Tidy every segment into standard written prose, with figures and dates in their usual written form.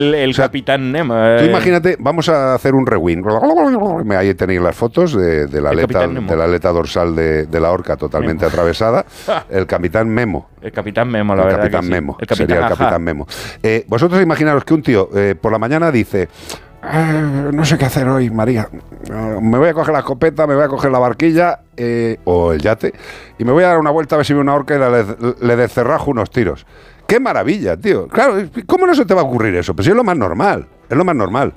El Capitán Nemo. Tú imagínate, vamos a hacer un rewind. Ahí tenéis las fotos de la aleta dorsal de la orca totalmente atravesada. El Capitán Memo. El Capitán Memo, la verdad. Capitán que Memo. Sí. Sería el Capitán Memo. Vosotros imaginaros que un tío por la mañana dice... no sé qué hacer hoy, María. Me voy a coger la escopeta, me voy a coger la barquilla o el yate y me voy a dar una vuelta a ver si veo una orca y le descerrajo unos tiros. ¡Qué maravilla, tío! Claro, ¿cómo no se te va a ocurrir eso? Pues es lo más normal, es lo más normal.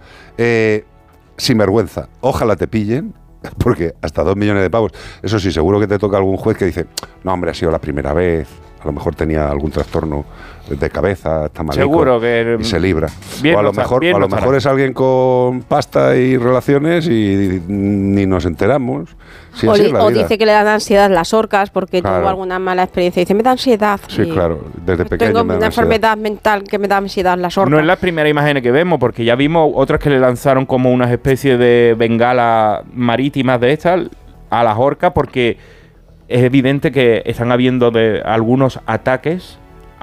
Sinvergüenza, ojalá te pillen, porque hasta 2 millones de pavos. Eso sí, seguro que te toca algún juez que dice, no, hombre, ha sido la primera vez, a lo mejor tenía algún trastorno de cabeza, está malico, seguro que y se libra. Bien, o a lo mejor es alguien con pasta y relaciones y ni nos enteramos. Sí, o dice que le dan ansiedad las orcas porque claro. tuvo alguna mala experiencia. Dice, me da ansiedad. Sí, claro, desde pequeño tengo me da una ansiedad. enfermedad mental que me da ansiedad las orcas. No es la primera imagen que vemos, porque ya vimos otras que le lanzaron como unas especies de bengalas marítimas de estas a las orcas, porque es evidente que están habiendo algunos ataques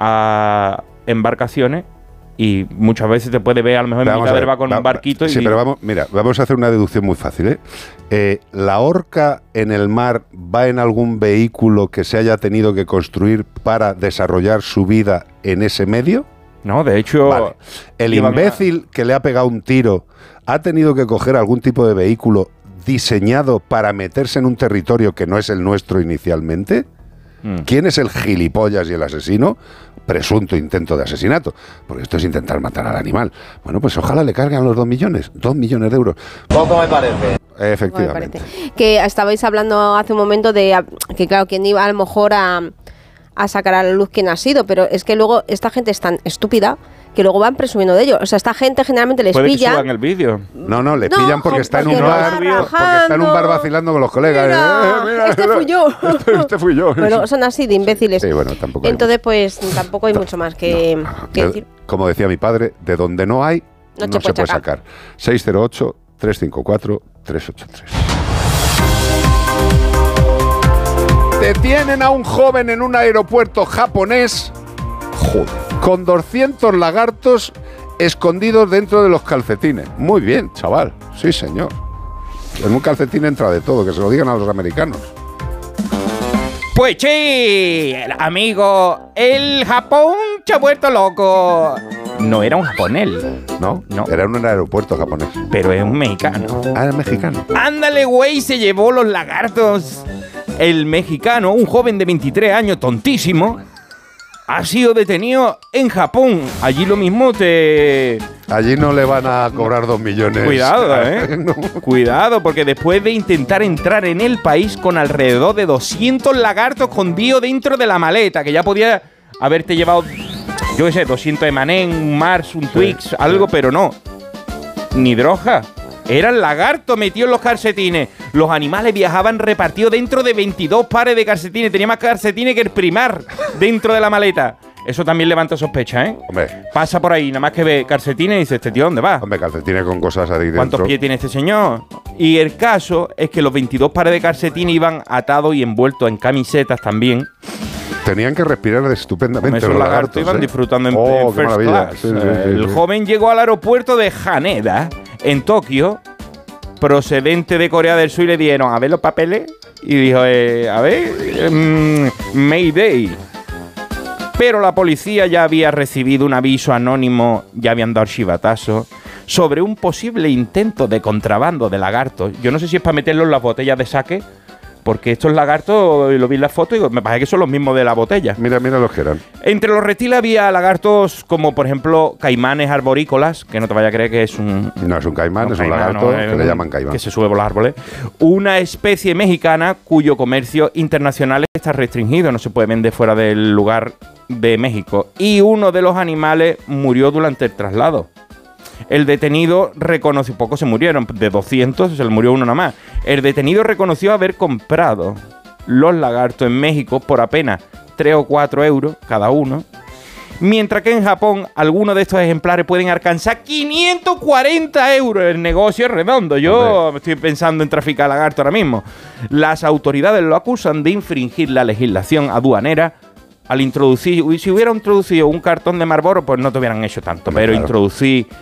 a embarcaciones y muchas veces te puede ver a lo mejor en mitad del barco con un barquito. Sí, pero vamos a hacer una deducción muy fácil, ¿La orca en el mar va en algún vehículo que se haya tenido que construir para desarrollar su vida en ese medio? No, de hecho... Vale. El imbécil que le ha pegado un tiro ha tenido que coger algún tipo de vehículo diseñado para meterse en un territorio que no es el nuestro inicialmente. ¿Quién es el gilipollas y el asesino? Presunto intento de asesinato, porque esto es intentar matar al animal. Bueno, pues ojalá le cargan los 2 millones, 2 millones de euros. Poco me parece. Efectivamente. Que estabais hablando hace un momento de que, claro, quién iba a lo mejor a sacar a la luz quién ha sido, pero es que luego esta gente es tan estúpida que luego van presumiendo de ello. O sea, esta gente generalmente les ¿Puede pilla. que suban el vídeo? No, le pillan porque está en un bar, vacilando con los colegas. Mira, este fui yo. Este fui yo. Bueno, son así de imbéciles. Sí, bueno, tampoco. Entonces, pues tampoco hay mucho más que decir. Como decía mi padre, de donde no hay, no se puede sacar. 608-354-383. Detienen a un joven en un aeropuerto japonés. Joder. Con 200 lagartos escondidos dentro de los calcetines. Muy bien, chaval. Sí, señor. En un calcetín entra de todo, que se lo digan a los americanos. Pues sí, amigo, el Japón se ha vuelto loco. No era un japonés. No, era en un aeropuerto japonés. Pero es un mexicano. Ah, es mexicano. Ándale, güey, se llevó los lagartos. El mexicano, un joven de 23 años, tontísimo, ha sido detenido en Japón. Allí lo mismo Allí no le van a cobrar 2 millones. Cuidado, No. Cuidado, porque después de intentar entrar en el país con alrededor de 200 lagartos escondidos dentro de la maleta, que ya podía haberte llevado, yo qué sé, 200 M&M, un Mars, un Twix, algo, pero no. Ni droga. Eran lagartos metidos en los calcetines. Los animales viajaban repartidos dentro de 22 pares de calcetines. Tenía más calcetines que el primar dentro de la maleta. Eso también levanta sospecha, ¿eh? Hombre. Pasa por ahí, nada más que ve calcetines y dice, ¿este tío dónde va? Hombre, calcetines con cosas ahí dentro. ¿Cuántos pies tiene este señor? Y el caso es que los 22 pares de calcetines iban atados y envueltos en camisetas también. Tenían que respirar estupendamente. Esos lagartos iban disfrutando en first class. Sí, el joven llegó al aeropuerto de Haneda, en Tokio, procedente de Corea del Sur, y le dijeron, a ver los papeles. Y dijo, a ver, Mayday. Pero la policía ya había recibido un aviso anónimo, ya habían dado chivatazo, sobre un posible intento de contrabando de lagartos. Yo no sé si es para meterlos en las botellas de sake, porque estos lagartos, lo vi en la foto y me parece que son los mismos de la botella. Mira los que eran. Entre los reptiles había lagartos como, por ejemplo, caimanes arborícolas, que no te vaya a creer que es un... No es un caimán, es un lagarto que le llaman caimán. Que se sube por los árboles. Una especie mexicana cuyo comercio internacional está restringido, no se puede vender fuera del lugar de México. Y uno de los animales murió durante el traslado. El detenido reconoció, pocos se murieron, de 200 se le murió uno nada más. El detenido reconoció haber comprado los lagartos en México por apenas 3 o 4 euros cada uno, mientras que en Japón algunos de estos ejemplares pueden alcanzar 540 euros. El negocio es redondo. Yo estoy pensando en traficar lagartos ahora mismo. Las autoridades lo acusan de infringir la legislación aduanera al introducir, si hubiera introducido un cartón de Marlboro, pues no te hubieran hecho tanto, pero claro. introducir